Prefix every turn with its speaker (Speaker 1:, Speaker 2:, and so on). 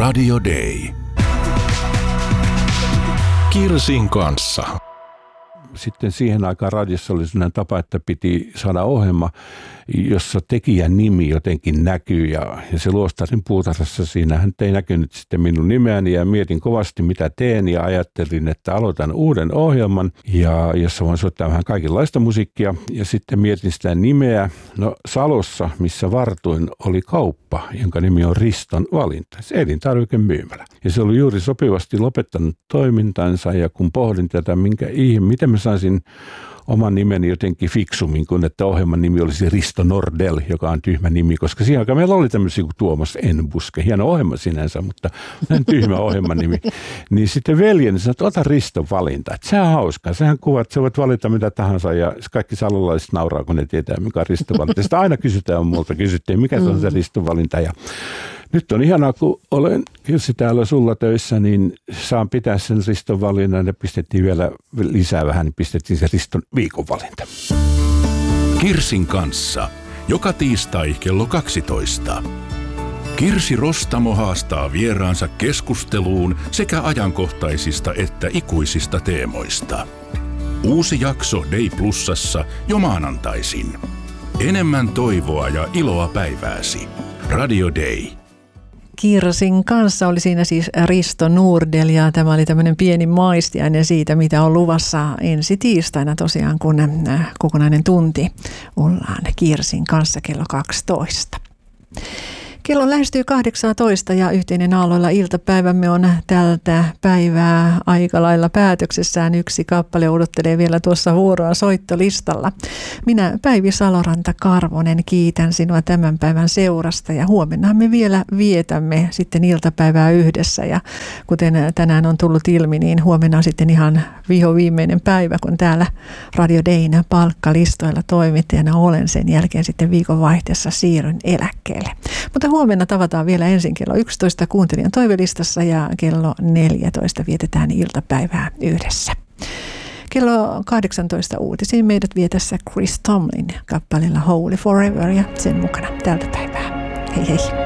Speaker 1: Radio Day. Kirsin kanssa.
Speaker 2: Sitten siihen aikaan radiossa oli sellainen tapa, että piti saada ohjelma, jossa tekijän nimi jotenkin näkyy. Ja se luostarin puutarhassa siinähän ei näkynyt sitten minun nimeäni ja mietin kovasti mitä teen ja ajattelin, että aloitan uuden ohjelman, ja jossa voin soittaa vähän kaikenlaista musiikkia. Ja sitten mietin sitä nimeä. No Salossa, missä vartuin, oli kauppa, jonka nimi on Riston valinta. Se elintarvikemyymälä. Ja se oli juuri sopivasti lopettanut toimintansa, ja kun pohdin tätä, miten mä saisin oman nimeni jotenkin fiksummin, kun että ohjelman nimi olisi Risto Nordell, joka on tyhmä nimi, koska siihen aikaan meillä oli tämmöisiä kuin Tuomas Enbuske, hieno ohjelma sinänsä, mutta tyhmä ohjelman nimi. Niin sitten veljeni sanoi, että ota Riston valinta, että se on hauskaa, sehän kuvat, että sä voit valita mitä tahansa ja kaikki salolaiset nauraa, kun ne tietää, mikä on Riston valinta. Sitä aina kysyttiin, mikä se on se Riston valinta, ja nyt on ihanaa, kun olen Kirsi täällä sulla töissä, niin saan pitää sen Riston valinnan ja pistettiin vielä lisää vähän, niin pistettiin se Riston viikon valinta.
Speaker 1: Kirsin kanssa. Joka tiistai kello 12. Kirsi Rostamo haastaa vieraansa keskusteluun sekä ajankohtaisista että ikuisista teemoista. Uusi jakso Day Plusassa jo maanantaisin. Enemmän toivoa ja iloa päivääsi. Radio Day.
Speaker 3: Kirsin kanssa oli siinä siis Risto Nordell, ja tämä oli tämmöinen pieni maistiainen siitä, mitä on luvassa ensi tiistaina tosiaan, kun kokonainen tunti ollaan Kirsin kanssa kello 12. Kello lähestyy 18 ja yhteinen aalloilla iltapäivämme on tältä päivää aika lailla päätöksessään. Yksi kappale odottelee vielä tuossa vuoroa soittolistalla. Minä Päivi Saloranta-Karvonen kiitän sinua tämän päivän seurasta, ja huomenna me vielä vietämme sitten iltapäivää yhdessä. Ja kuten tänään on tullut ilmi, niin huomenna on sitten ihan viimeinen päivä, kun täällä Radio Dayn palkkalistoilla toimittajana olen. Sen jälkeen sitten viikonvaihteessa siirryn eläkkeelle. Mutta huomenna tavataan vielä ensin kello 11 kuuntelijan toivelistassa ja kello 14 vietetään iltapäivää yhdessä. Kello 18 uutisiin meidät vie tässä Chris Tomlin kappaleella Holy Forever ja sen mukana tältä päivää. Hei hei!